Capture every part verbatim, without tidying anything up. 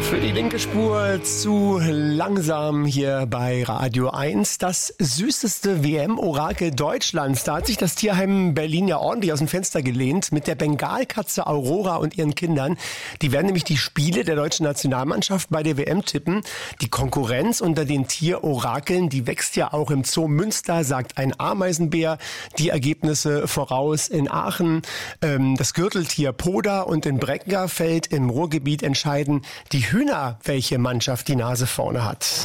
Für die linke Spur zu langsam hier bei Radio eins. Das süßeste W M-Orakel Deutschlands. Da hat sich das Tierheim Berlin ja ordentlich aus dem Fenster gelehnt mit der Bengalkatze Aurora und ihren Kindern. Die werden nämlich die Spiele der deutschen Nationalmannschaft bei der W M tippen. Die Konkurrenz unter den Tierorakeln, die wächst ja auch im Zoo Münster, sagt ein Ameisenbär. Die Ergebnisse voraus in Aachen. Ähm, das Gürteltier Poda und in Breckerfeld im Ruhrgebiet entscheiden die Hühner, welche Mannschaft die Nase vorne hat.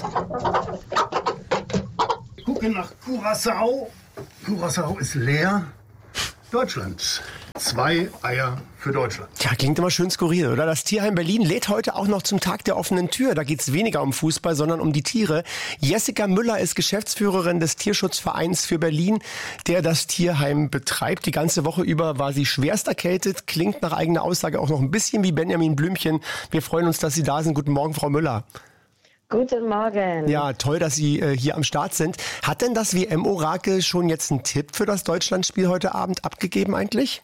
Ich gucke nach Curaçao. Curaçao ist leer. Deutschland. Zwei Eier für Deutschland. Ja, klingt immer schön skurril, oder? Das Tierheim Berlin lädt heute auch noch zum Tag der offenen Tür. Da geht's weniger um Fußball, sondern um die Tiere. Jessica Müller ist Geschäftsführerin des Tierschutzvereins für Berlin, der das Tierheim betreibt. Die ganze Woche über war sie schwerst erkältet. Klingt nach eigener Aussage auch noch ein bisschen wie Benjamin Blümchen. Wir freuen uns, dass Sie da sind. Guten Morgen, Frau Müller. Guten Morgen. Ja, toll, dass Sie äh, hier am Start sind. Hat denn das W M-Orakel schon jetzt einen Tipp für das Deutschlandspiel heute Abend abgegeben eigentlich?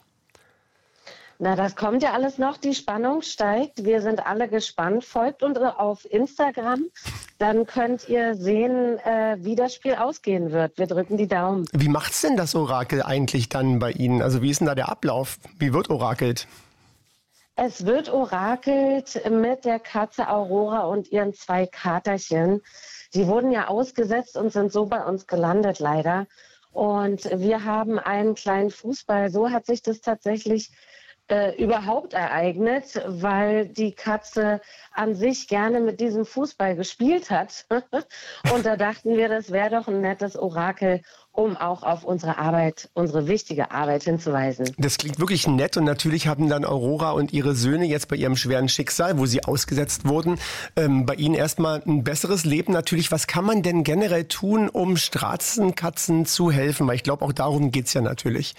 Na, das kommt ja alles noch. Die Spannung steigt. Wir sind alle gespannt. Folgt uns auf Instagram. Dann könnt ihr sehen, äh, wie das Spiel ausgehen wird. Wir drücken die Daumen. Wie macht's denn das Orakel eigentlich dann bei Ihnen? Also wie ist denn da der Ablauf? Wie wird orakelt? Es wird orakelt mit der Katze Aurora und ihren zwei Katerchen. Die wurden ja ausgesetzt und sind so bei uns gelandet, leider. Und wir haben einen kleinen Fußball. So hat sich das tatsächlich äh, überhaupt ereignet, weil die Katze an sich gerne mit diesem Fußball gespielt hat. Und da dachten wir, das wäre doch ein nettes Orakel, um auch auf unsere Arbeit, unsere wichtige Arbeit hinzuweisen. Das klingt wirklich nett und natürlich haben dann Aurora und ihre Söhne jetzt bei ihrem schweren Schicksal, wo sie ausgesetzt wurden, ähm, bei ihnen erstmal ein besseres Leben. Natürlich, was kann man denn generell tun, um Straßenkatzen zu helfen? Weil ich glaube, auch darum geht's ja natürlich.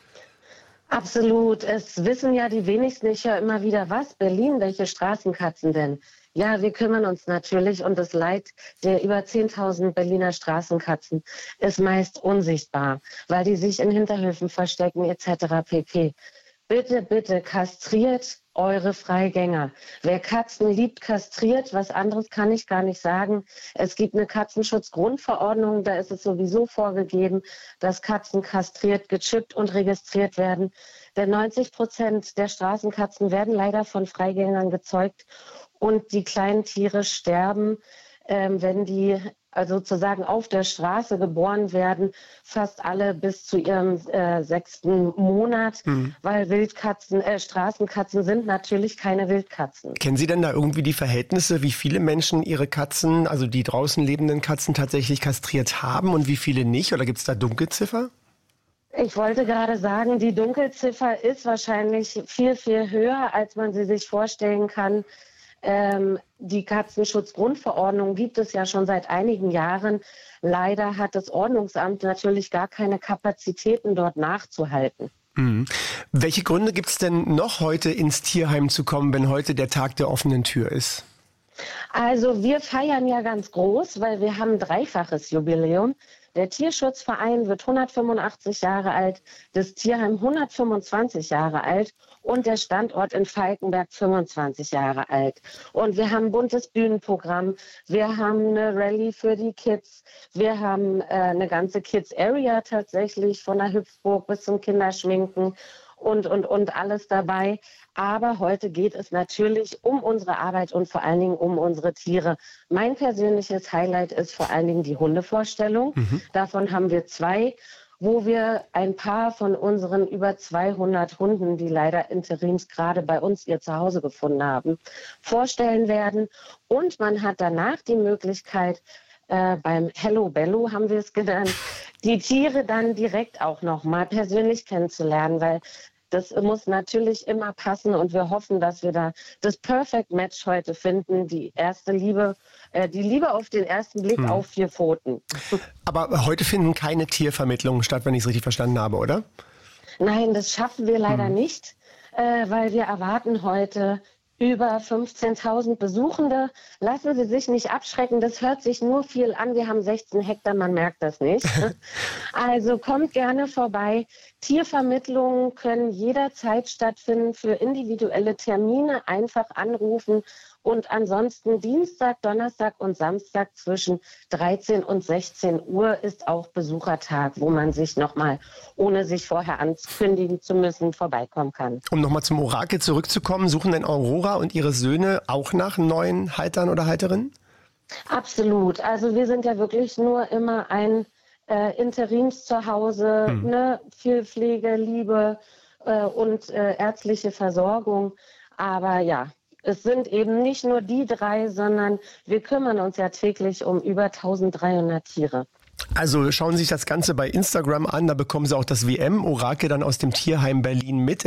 Absolut. Es wissen ja die wenigsten. Ich höre immer wieder, was, Berlin, welche Straßenkatzen denn? Ja, wir kümmern uns natürlich und das Leid der über zehntausend Berliner Straßenkatzen ist meist unsichtbar, weil die sich in Hinterhöfen verstecken et cetera pp. Bitte, bitte kastriert eure Freigänger. Wer Katzen liebt, kastriert. Was anderes kann ich gar nicht sagen. Es gibt eine Katzenschutzgrundverordnung, da ist es sowieso vorgegeben, dass Katzen kastriert, gechippt und registriert werden. Denn neunzig Prozent der Straßenkatzen werden leider von Freigängern gezeugt und die kleinen Tiere sterben, ähm, wenn die also sozusagen auf der Straße geboren werden, fast alle bis zu ihrem äh, sechsten Monat, mhm. weil Wildkatzen, äh, Straßenkatzen sind natürlich keine Wildkatzen. Kennen Sie denn da irgendwie die Verhältnisse, wie viele Menschen ihre Katzen, also die draußen lebenden Katzen tatsächlich kastriert haben und wie viele nicht? Oder gibt es da Dunkelziffer? Ich wollte gerade sagen, die Dunkelziffer ist wahrscheinlich viel, viel höher, als man sie sich vorstellen kann. Ähm, die Katzenschutzgrundverordnung gibt es ja schon seit einigen Jahren. Leider hat das Ordnungsamt natürlich gar keine Kapazitäten, dort nachzuhalten. Mhm. Welche Gründe gibt es denn noch, heute ins Tierheim zu kommen, wenn heute der Tag der offenen Tür ist? Also wir feiern ja ganz groß, weil wir haben ein dreifaches Jubiläum. Der Tierschutzverein wird hundertfünfundachtzig Jahre alt, das Tierheim hundertfünfundzwanzig Jahre alt und der Standort in Falkenberg fünfundzwanzig Jahre alt. Und wir haben ein buntes Bühnenprogramm, wir haben eine Rallye für die Kids, wir haben äh, eine ganze Kids-Area tatsächlich, von der Hüpfburg bis zum Kinderschminken und, und, und alles dabei. Aber heute geht es natürlich um unsere Arbeit und vor allen Dingen um unsere Tiere. Mein persönliches Highlight ist vor allen Dingen die Hundevorstellung. Mhm. Davon haben wir zwei, wo wir ein paar von unseren über zweihundert Hunden, die leider interims gerade bei uns ihr Zuhause gefunden haben, vorstellen werden. Und man hat danach die Möglichkeit, äh, beim Hello Bello haben wir es genannt, die Tiere dann direkt auch noch mal persönlich kennenzulernen, weil das muss natürlich immer passen und wir hoffen, dass wir da das Perfect Match heute finden. Die erste Liebe, äh, die Liebe auf den ersten Blick hm. auf vier Pfoten. Aber heute finden keine Tiervermittlungen statt, wenn ich es richtig verstanden habe, oder? Nein, das schaffen wir leider hm. nicht, äh, weil wir erwarten heute über fünfzehntausend Besuchende. Lassen Sie sich nicht abschrecken, das hört sich nur viel an. Wir haben sechzehn Hektar, man merkt das nicht. Also kommt gerne vorbei. Tiervermittlungen können jederzeit stattfinden. Für individuelle Termine einfach anrufen. Und ansonsten Dienstag, Donnerstag und Samstag zwischen dreizehn und sechzehn Uhr ist auch Besuchertag, wo man sich nochmal, ohne sich vorher ankündigen zu müssen, vorbeikommen kann. Um nochmal zum Orakel zurückzukommen, suchen denn Aurora und ihre Söhne auch nach neuen Haltern oder Halterinnen? Absolut. Also wir sind ja wirklich nur immer ein äh, Interimszuhause, hm. ne? Viel Pflege, Liebe äh, und äh, ärztliche Versorgung. Aber ja, es sind eben nicht nur die drei, sondern wir kümmern uns ja täglich um über eintausenddreihundert Tiere. Also schauen Sie sich das Ganze bei Instagram an, da bekommen Sie auch das W M-Orakel dann aus dem Tierheim Berlin mit.